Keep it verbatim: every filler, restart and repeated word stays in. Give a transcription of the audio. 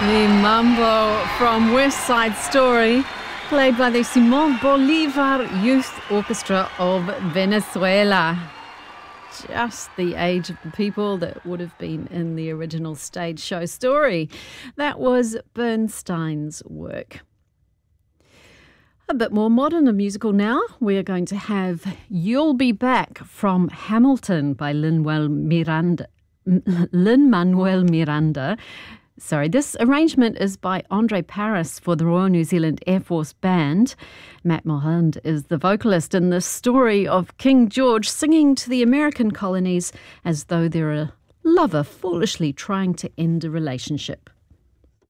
The mambo from West Side Story, played by the Simon Bolivar Youth Orchestra of Venezuela. Just the age of the people that would have been in the original stage show story. That was Bernstein's work. A bit more modern and musical now. We're going to have You'll Be Back from Hamilton by Lin-Manuel Miranda. Lin-Manuel Miranda. Sorry, this arrangement is by Andre Paris for the Royal New Zealand Air Force Band. Matt Mulholland is the vocalist in the story of King George singing to the American colonies as though they're a lover foolishly trying to end a relationship.